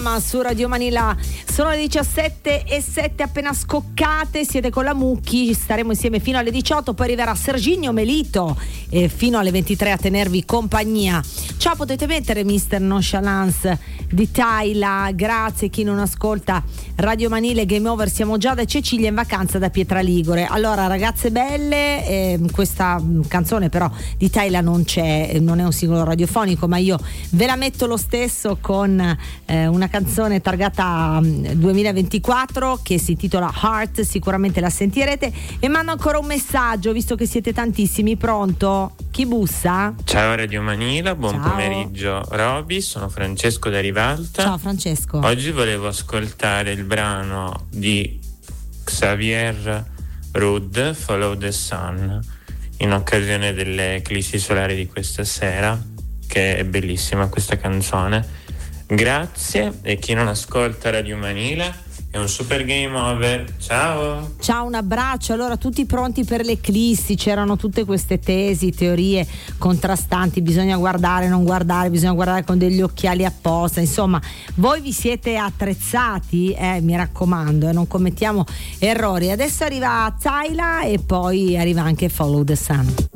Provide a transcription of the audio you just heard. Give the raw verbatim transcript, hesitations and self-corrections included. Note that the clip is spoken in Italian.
Su Radio Manila sono le diciassette e sette appena scoccate, siete con la Mucchi, staremo insieme fino alle diciotto, poi arriverà Serginio Melito e fino alle ventitré a tenervi compagnia. Ciao, potete mettere mister Nonchalance di Tyla, grazie. Chi non ascolta Radio Manila e Game Over, siamo già da Cecilia in vacanza da Pietraligore. Allora ragazze belle, eh, questa canzone però di Tyla non c'è, non è un singolo radiofonico, ma io ve la metto lo stesso con eh, una canzone targata duemilaventiquattro che si intitola Heart, sicuramente la sentirete. E mando ancora un messaggio, visto che siete tantissimi. Pronto? Chi bussa? Ciao Radio Manila, buon Ciao. pomeriggio Roby, sono Francesco da Rivalta. Ciao Francesco. Oggi volevo ascoltare il brano di Xavier Rudd, Follow the Sun, in occasione delle eclissi solari di questa sera, che è bellissima questa canzone. Grazie, e chi non ascolta Radio Manila è un super game over. Ciao. Ciao, un abbraccio. Allora, tutti pronti per l'eclissi? C'erano tutte queste tesi, teorie contrastanti, bisogna guardare, non guardare, bisogna guardare con degli occhiali apposta. Insomma, voi vi siete attrezzati, eh, mi raccomando, eh, non commettiamo errori. Adesso arriva Tyla e poi arriva anche Follow the Sun.